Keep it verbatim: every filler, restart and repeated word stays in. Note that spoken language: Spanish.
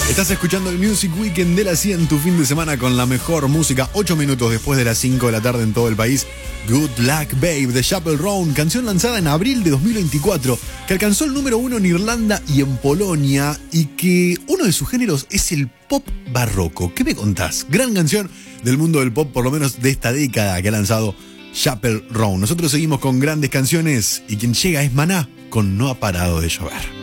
Estás escuchando el Music Weekend de la C I E en tu fin de semana con la mejor música, ocho minutos después de las cinco de la tarde en todo el país. Good Luck Babe de Chappell Roan, canción lanzada en abril de dos mil veinticuatro, que alcanzó el número uno en Irlanda y en Polonia, y que uno de sus géneros es el pop barroco. ¿Qué me contás? Gran canción del mundo del pop, por lo menos de esta década, que ha lanzado Chappell Roan. Nosotros seguimos con grandes canciones y quien llega es Maná con No ha parado de llover.